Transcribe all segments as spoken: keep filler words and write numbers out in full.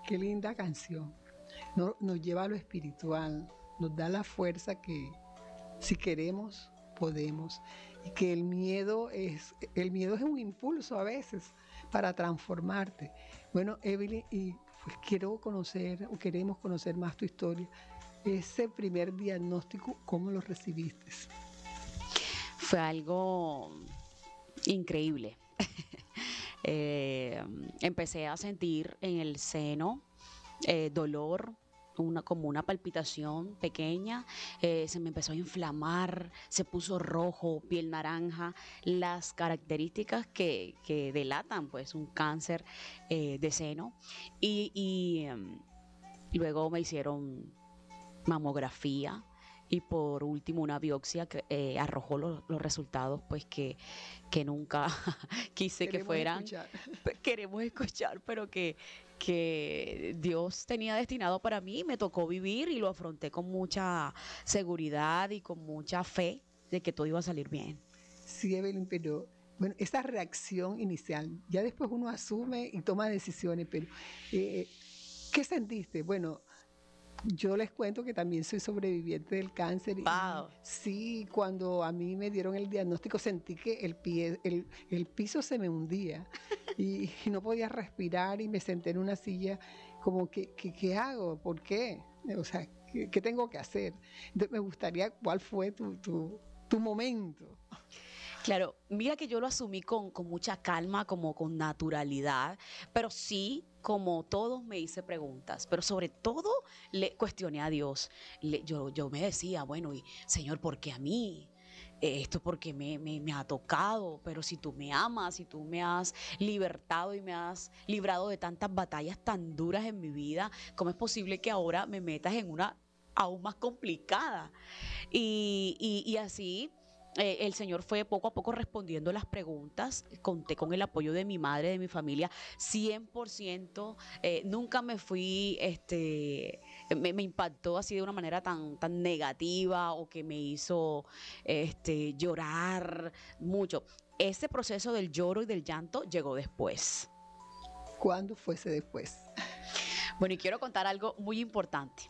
qué linda canción. Nos, nos lleva a lo espiritual, nos da la fuerza que si queremos, podemos. Y que el miedo es, el miedo es un impulso a veces para transformarte. Bueno, Evelyn, y pues quiero conocer, o queremos conocer más tu historia. Ese primer diagnóstico, ¿cómo lo recibiste? Fue algo increíble. eh, Empecé a sentir en el seno eh, dolor, una, como una palpitación pequeña, eh, se me empezó a inflamar, se puso rojo, piel naranja, las características que, que delatan pues un cáncer eh, de seno. Y, y um, luego me hicieron mamografía y por último una biopsia que eh, arrojó los, los resultados pues que, que nunca quise Queremos que fueran. Escuchar. Queremos escuchar, pero que, que Dios tenía destinado para mí, me tocó vivir y lo afronté con mucha seguridad y con mucha fe de que todo iba a salir bien. Sí, Evelyn, pero bueno, esa reacción inicial, ya después uno asume y toma decisiones, pero eh, ¿qué sentiste? Bueno, yo les cuento que también soy sobreviviente del cáncer. Wow. Y sí, cuando a mí me dieron el diagnóstico sentí que el, pie, el, el piso se me hundía y, y no podía respirar y me senté en una silla como, que, que, ¿qué hago? ¿Por qué? O sea, ¿qué, qué tengo que hacer? Entonces me gustaría, ¿cuál fue tu, tu, tu momento? Claro, mira que yo lo asumí con, con mucha calma, como con naturalidad, pero sí, como todos me hice preguntas, pero sobre todo le cuestioné a Dios. Le, yo, yo me decía, bueno, y Señor, ¿por qué a mí? Eh, Esto porque me, me, me ha tocado, pero si tú me amas, si tú me has libertado y me has librado de tantas batallas tan duras en mi vida, ¿cómo es posible que ahora me metas en una aún más complicada? Y, y, y así eh, el Señor fue poco a poco respondiendo las preguntas. Conté con el apoyo de mi madre, de mi familia, cien por ciento. Eh, nunca me fui, este, me, me impactó así de una manera tan, tan negativa o que me hizo este, llorar mucho. Ese proceso del lloro y del llanto llegó después. ¿Cuándo fuese después? Bueno, y quiero contar algo muy importante.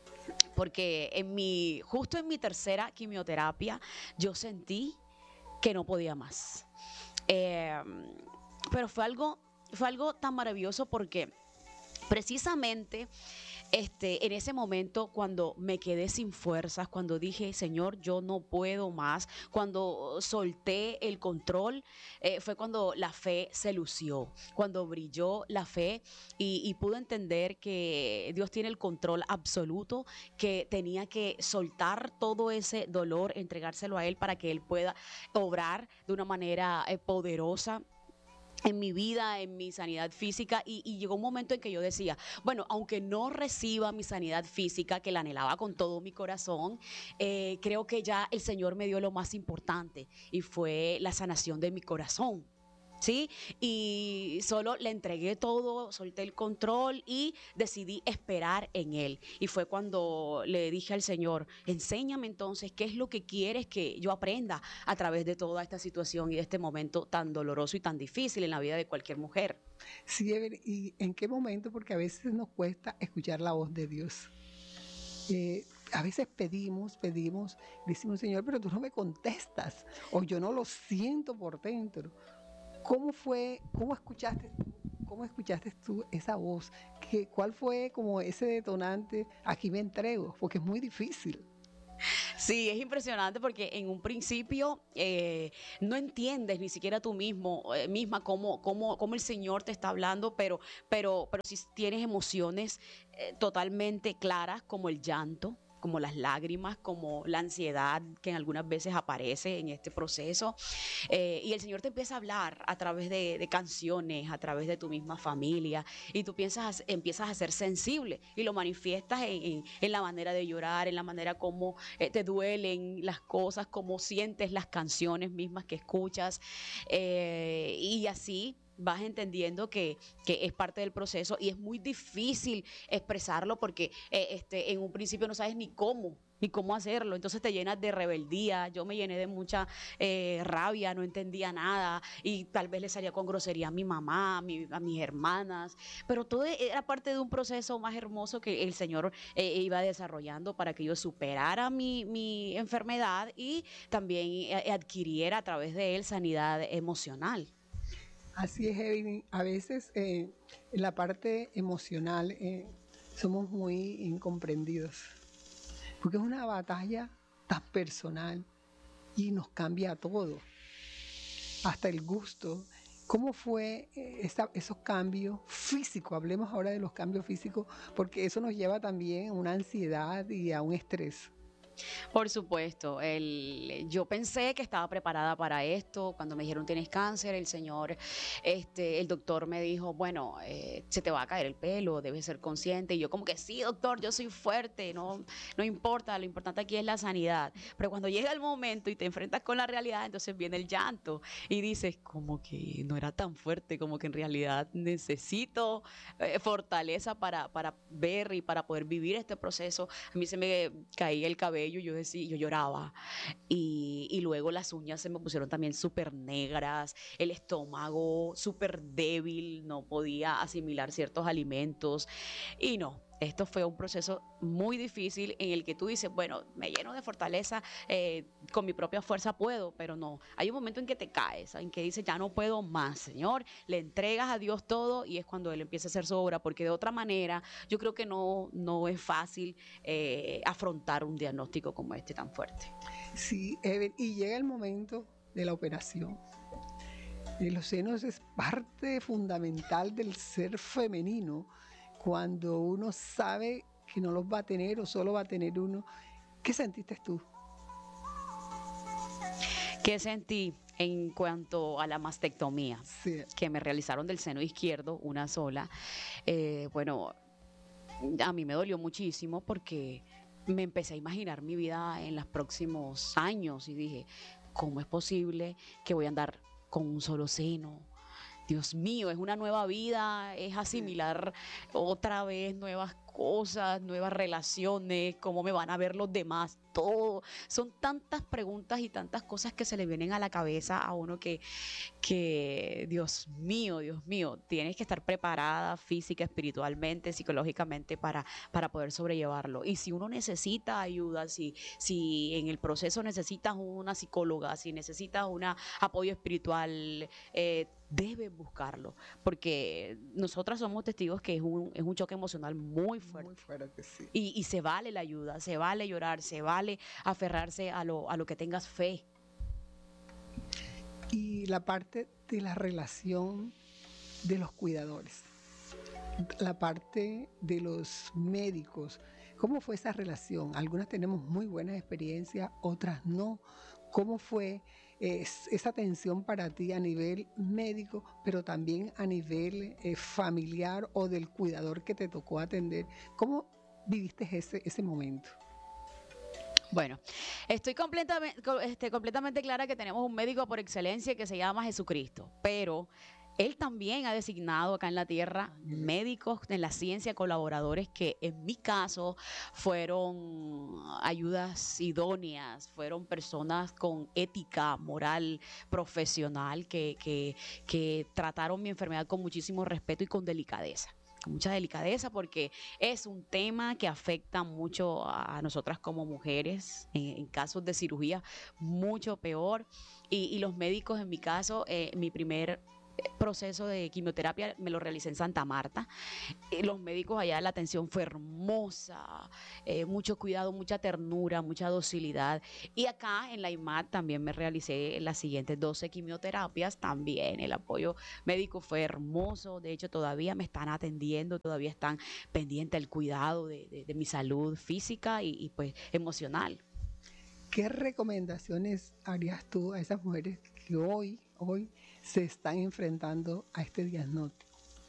Porque en mi, justo en mi tercera quimioterapia, yo sentí que no podía más. Eh, pero fue algo, fue algo tan maravilloso porque precisamente este, en ese momento cuando me quedé sin fuerzas, cuando dije, Señor, yo no puedo más, cuando solté el control, eh, fue cuando la fe se lució, cuando brilló la fe y, y pude entender que Dios tiene el control absoluto, que tenía que soltar todo ese dolor, entregárselo a Él para que Él pueda obrar de una manera eh, poderosa en mi vida, en mi sanidad física y, y llegó un momento en que yo decía, bueno, aunque no reciba mi sanidad física, que la anhelaba con todo mi corazón, eh, creo que ya el Señor me dio lo más importante y fue la sanación de mi corazón. ¿Sí? Y solo le entregué todo, solté el control y decidí esperar en Él. Y fue cuando le dije al Señor, enséñame entonces qué es lo que quieres que yo aprenda a través de toda esta situación y de este momento tan doloroso y tan difícil en la vida de cualquier mujer. Sí, Evelyn, ¿y en qué momento? Porque a veces nos cuesta escuchar la voz de Dios. Eh, a veces pedimos, pedimos, decimos, Señor, pero tú no me contestas, o yo no lo siento por dentro. ¿Cómo fue, cómo escuchaste tú, cómo escuchaste tú esa voz? ¿Qué, ¿Cuál fue como ese detonante? Aquí me entrego, porque es muy difícil. Sí, es impresionante porque en un principio eh, no entiendes ni siquiera tú mismo, eh, misma cómo, cómo, cómo el Señor te está hablando, pero, pero, pero si tienes emociones eh, totalmente claras como el llanto, como las lágrimas, como la ansiedad que en algunas veces aparece en este proceso. Eh, y el Señor te empieza a hablar a través de, de canciones, a través de tu misma familia, y tú piensas, empiezas a ser sensible y lo manifiestas en, en, en la manera de llorar, en la manera como eh, te duelen las cosas, cómo sientes las canciones mismas que escuchas. Eh, y así vas entendiendo que, que es parte del proceso y es muy difícil expresarlo porque eh, este, en un principio no sabes ni cómo, ni cómo hacerlo, entonces te llenas de rebeldía. Yo me llené de mucha eh, rabia, no entendía nada y tal vez le salía con grosería a mi mamá, a, mi, a mis hermanas, pero todo era parte de un proceso más hermoso que el Señor eh, iba desarrollando para que yo superara mi, mi enfermedad y también eh, adquiriera a través de él sanidad emocional. Así es, Evelyn. A veces eh, en la parte emocional eh, somos muy incomprendidos, porque es una batalla tan personal y nos cambia todo, hasta el gusto. ¿Cómo fue eh, esa, esos cambios físicos? Hablemos ahora de los cambios físicos, porque eso nos lleva también a una ansiedad y a un estrés. Por supuesto, el, yo pensé que estaba preparada para esto. Cuando me dijeron tienes cáncer, el señor, este, el doctor me dijo, bueno, eh, se te va a caer el pelo, debes ser consciente. Y yo como que sí, doctor, yo soy fuerte, no, no importa, lo importante aquí es la sanidad. Pero cuando llega el momento y te enfrentas con la realidad, entonces viene el llanto y dices, como que no era tan fuerte, como que en realidad necesito eh, fortaleza para, para ver y para poder vivir este proceso. A mí se me caía el cabello. Yo decía, yo lloraba y, y luego las uñas se me pusieron también súper negras, el estómago súper débil, no podía asimilar ciertos alimentos y no, esto fue un proceso muy difícil en el que tú dices, bueno, me lleno de fortaleza, eh, con mi propia fuerza puedo, pero no, hay un momento en que te caes, en que dices, ya no puedo más, Señor, le entregas a Dios todo y es cuando Él empieza a hacer su obra, porque de otra manera yo creo que no, no es fácil eh, afrontar un diagnóstico como este tan fuerte. Sí, Evelyn, y llega el momento de la operación. Eh, los senos es parte fundamental del ser femenino. Cuando uno sabe que no los va a tener o solo va a tener uno, ¿qué sentiste tú? ¿Qué sentí en cuanto a la mastectomía? Sí. Que me realizaron del seno izquierdo, una sola? Eh, bueno, a mí me dolió muchísimo porque me empecé a imaginar mi vida en los próximos años y dije, ¿cómo es posible que voy a andar con un solo seno? Dios mío, es una nueva vida, es asimilar otra vez nuevas cosas, nuevas relaciones, cómo me van a ver los demás, todo. Son tantas preguntas y tantas cosas que se le vienen a la cabeza a uno que, que Dios mío, Dios mío, tienes que estar preparada física, espiritualmente, psicológicamente para, para poder sobrellevarlo. Y si uno necesita ayuda, si, si en el proceso necesitas una psicóloga, si necesitas un apoyo espiritual, eh, debes buscarlo, porque nosotras somos testigos que es un, es un choque emocional muy fuerte. Muy fuerte, sí. Y, y se vale la ayuda, se vale llorar, se vale aferrarse a lo, a lo que tengas fe. Y la parte de la relación de los cuidadores, la parte de los médicos, ¿cómo fue esa relación? Algunas tenemos muy buenas experiencias, otras no. ¿Cómo fue es, esa atención para ti a nivel médico, pero también a nivel eh, familiar o del cuidador que te tocó atender? ¿Cómo viviste ese, ese momento? Bueno, estoy completamente, este, completamente clara que tenemos un médico por excelencia que se llama Jesucristo, pero Él también ha designado acá en la tierra médicos en la ciencia, colaboradores que en mi caso fueron ayudas idóneas, fueron personas con ética, moral, profesional, que, que, que trataron mi enfermedad con muchísimo respeto y con delicadeza. Con mucha delicadeza porque es un tema que afecta mucho a nosotras como mujeres, en, en casos de cirugía mucho peor y, y los médicos en mi caso, eh, mi primer proceso de quimioterapia me lo realicé en Santa Marta. Eh, los médicos allá, la atención fue hermosa, eh, mucho cuidado, mucha ternura, mucha docilidad. Y acá en la I M A D también me realicé las siguientes doce quimioterapias, también el apoyo médico fue hermoso. De hecho, todavía me están atendiendo, todavía están pendientes del cuidado de, de, de mi salud física y, y pues emocional. ¿Qué recomendaciones harías tú a esas mujeres que hoy, hoy se están enfrentando a este diagnóstico?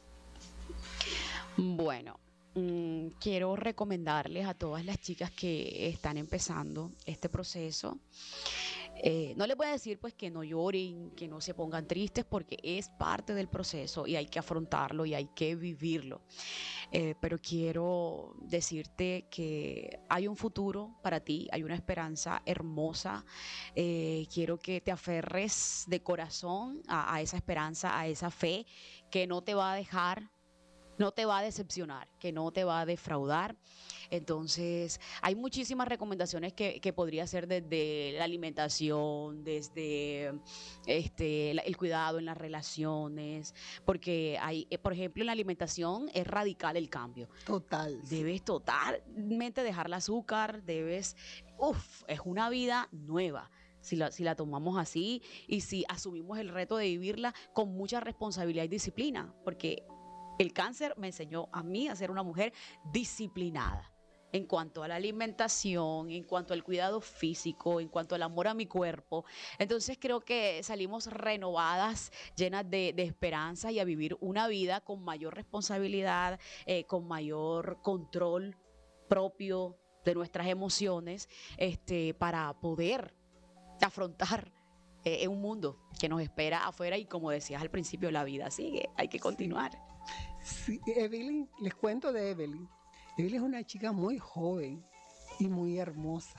Bueno, mmm, quiero recomendarles a todas las chicas que están empezando este proceso Eh, no les voy a decir pues que no lloren, que no se pongan tristes, porque es parte del proceso y hay que afrontarlo y hay que vivirlo. Eh, pero quiero decirte que hay un futuro para ti, hay una esperanza hermosa. Eh, quiero que te aferres de corazón a, a esa esperanza, a esa fe que no te va a dejar, no te va a decepcionar, que no te va a defraudar. Entonces, hay muchísimas recomendaciones que, que podría hacer desde la alimentación, desde este, el cuidado en las relaciones, porque hay, por ejemplo, en la alimentación es radical el cambio. Total. Sí. Debes totalmente dejar el azúcar, debes, uff, es una vida nueva. Si la, si la tomamos así y si asumimos el reto de vivirla con mucha responsabilidad y disciplina, porque el cáncer me enseñó a mí a ser una mujer disciplinada en cuanto a la alimentación, en cuanto al cuidado físico, en cuanto al amor a mi cuerpo. Entonces creo que salimos renovadas, llenas de, de esperanza y a vivir una vida con mayor responsabilidad, eh, con mayor control propio de nuestras emociones, este, para poder afrontar eh, un mundo que nos espera afuera y, como decías al principio, la vida sigue, hay que continuar. Sí, Evelyn, les cuento de Evelyn. Evelyn es una chica muy joven y muy hermosa.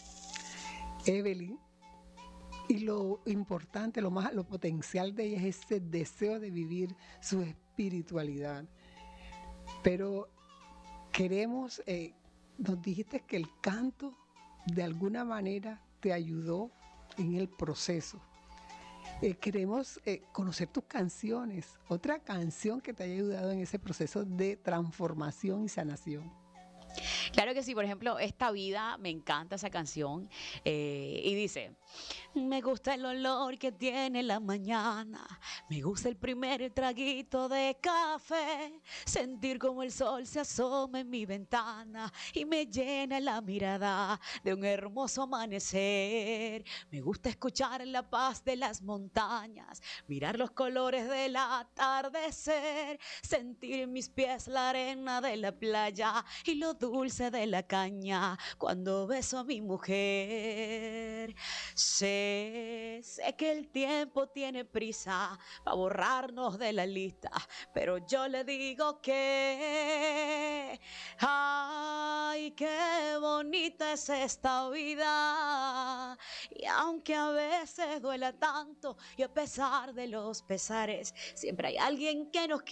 Evelyn, y lo importante, lo más, lo potencial de ella es ese deseo de vivir su espiritualidad. Pero queremos, eh, nos dijiste que el canto de alguna manera te ayudó en el proceso. Eh, queremos eh, conocer tus canciones, otra canción que te haya ayudado en ese proceso de transformación y sanación. Claro que sí, por ejemplo, Esta Vida, me encanta esa canción, eh, y dice: me gusta el olor que tiene la mañana, me gusta el primer traguito de café, sentir como el sol se asoma en mi ventana y me llena la mirada de un hermoso amanecer. Me gusta escuchar la paz de las montañas, mirar los colores del atardecer, sentir en mis pies la arena de la playa y lo dulce de la caña cuando beso a mi mujer. Sé, sé que el tiempo tiene prisa para borrarnos de la lista, pero yo le digo que ay, qué bonita es esta vida, y aunque a veces duela tanto y a pesar de los pesares, siempre hay alguien que nos quiere